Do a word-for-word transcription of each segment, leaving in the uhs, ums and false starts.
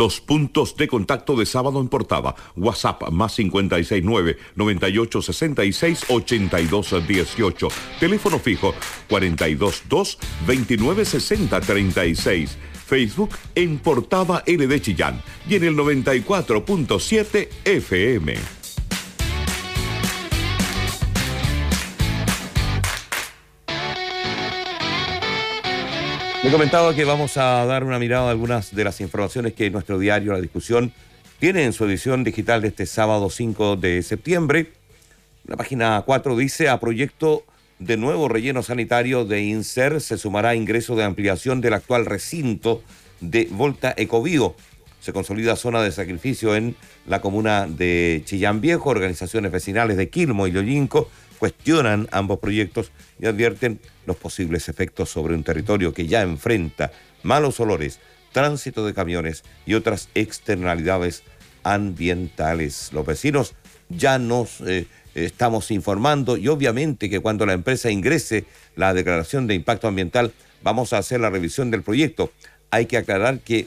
Los puntos de contacto de Sábado en Portada. WhatsApp más cincuenta y seis nueve, noventa y ocho sesenta y seis, ochenta y dos dieciocho. Teléfono fijo cuarenta y dos dos, veintinueve sesenta, treinta y seis. Facebook en Portada L de Chillán y en el noventa y cuatro punto siete F M. Le comentaba que vamos a dar una mirada a algunas de las informaciones que nuestro diario La Discusión tiene en su edición digital de este sábado cinco de septiembre. La página cuatro dice: a proyecto de nuevo relleno sanitario de INSER se sumará ingreso de ampliación del actual recinto de Volta Ecobío. Se consolida zona de sacrificio en la comuna de Chillán Viejo. Organizaciones vecinales de Quilmo y Lollinco cuestionan ambos proyectos y advierten los posibles efectos sobre un territorio que ya enfrenta malos olores, tránsito de camiones y otras externalidades ambientales. Los vecinos ya nos eh, estamos informando y obviamente que cuando la empresa ingrese la declaración de impacto ambiental vamos a hacer la revisión del proyecto. Hay que aclarar que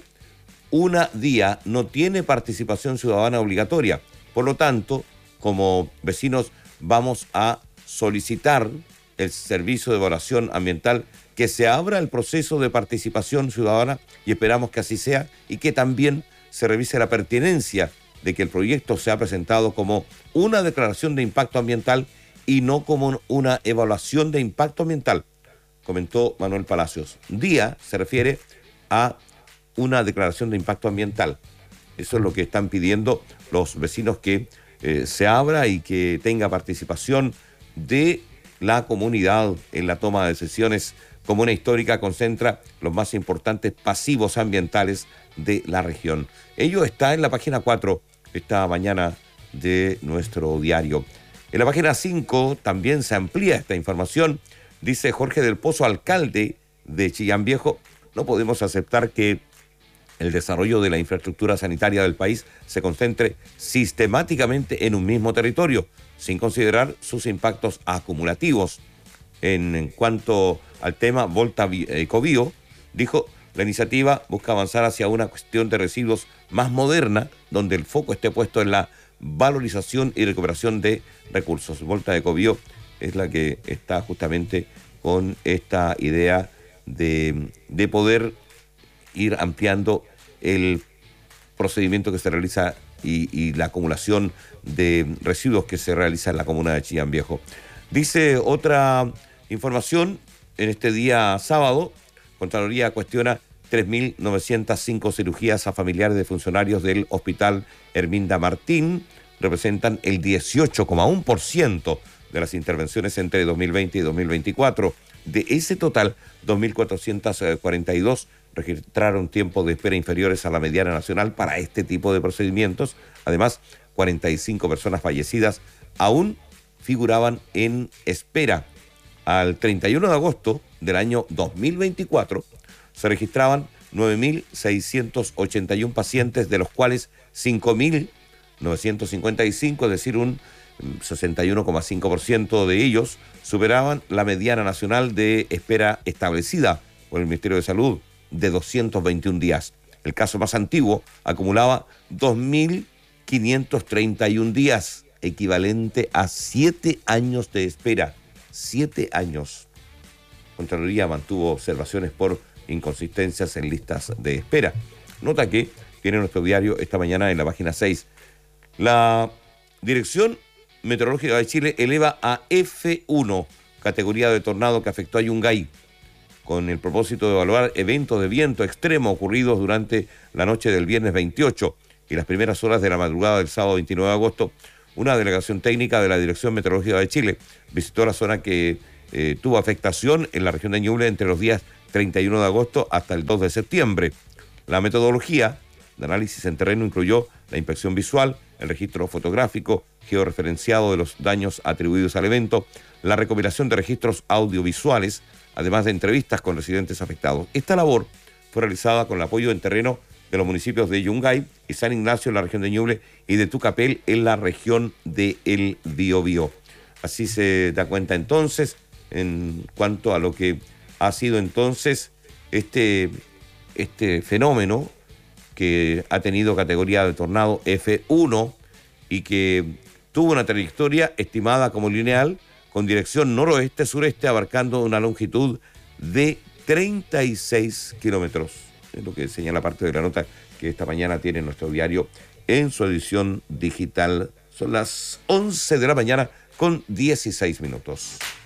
una día no tiene participación ciudadana obligatoria. Por lo tanto, como vecinos vamos a solicitar el servicio de evaluación ambiental, que se abra el proceso de participación ciudadana y esperamos que así sea y que también se revise la pertinencia de que el proyecto sea presentado como una declaración de impacto ambiental y no como una evaluación de impacto ambiental, comentó Manuel Palacios. Día se refiere a una declaración de impacto ambiental. Eso es lo que están pidiendo los vecinos, que eh, se abra y que tenga participación de la comunidad en la toma de decisiones. Comuna histórica concentra los más importantes pasivos ambientales de la región. Ello está en la página cuatro esta mañana de nuestro diario. En la página cinco también se amplía esta información. Dice Jorge del Pozo, alcalde de Chillán Viejo: no podemos aceptar que el desarrollo de la infraestructura sanitaria del país se concentre sistemáticamente en un mismo territorio, sin considerar sus impactos acumulativos. En, en cuanto al tema Volta Ecobío, dijo, la iniciativa busca avanzar hacia una cuestión de residuos más moderna, donde el foco esté puesto en la valorización y recuperación de recursos. Volta Ecobío es la que está justamente con esta idea de, de poder ir ampliando el procedimiento que se realiza y, y la acumulación de residuos que se realiza en la comuna de Chillán Viejo. Dice otra información, en este día sábado, Contraloría cuestiona tres mil novecientas cinco cirugías a familiares de funcionarios del Hospital Herminda Martín. Representan el dieciocho coma uno por ciento de las intervenciones entre dos mil veinte y dos mil veinticuatro. De ese total, dos mil cuatrocientos cuarenta y dos registraron tiempos de espera inferiores a la mediana nacional para este tipo de procedimientos. Además, cuarenta y cinco personas fallecidas aún figuraban en espera. Al treinta y uno de agosto del año dos mil veinticuatro se registraban nueve mil seiscientos ochenta y uno pacientes, de los cuales cinco mil novecientos cincuenta y cinco, es decir, un sesenta y uno coma cinco por ciento de ellos superaban la mediana nacional de espera establecida por el Ministerio de Salud de doscientos veintiún días. El caso más antiguo acumulaba dos mil quinientos treinta y uno días, equivalente a siete años de espera. Siete años. Contraloría mantuvo observaciones por inconsistencias en listas de espera. Nota que tiene nuestro diario esta mañana en la página seis. La Dirección Meteorológica de Chile eleva a F uno, categoría de tornado que afectó a Yungay, con el propósito de evaluar eventos de viento extremo ocurridos durante la noche del viernes veintiocho y las primeras horas de la madrugada del sábado veintinueve de agosto. Una delegación técnica de la Dirección Meteorológica de Chile visitó la zona que eh, tuvo afectación en la región de Ñuble entre los días treinta y uno de agosto hasta el dos de septiembre. La metodología de análisis en terreno incluyó la inspección visual, el registro fotográfico georreferenciado de los daños atribuidos al evento, la recopilación de registros audiovisuales, además de entrevistas con residentes afectados. Esta labor fue realizada con el apoyo en terreno de los municipios de Yungay y San Ignacio en la región de Ñuble y de Tucapel en la región de El Biobío. Así se da cuenta entonces en cuanto a lo que ha sido entonces este, este fenómeno que ha tenido categoría de tornado F uno y que tuvo una trayectoria estimada como lineal con dirección noroeste-sureste, abarcando una longitud de treinta y seis kilómetros. Es lo que señala parte de la nota que esta mañana tiene nuestro diario en su edición digital. Son las once de la mañana con dieciséis minutos.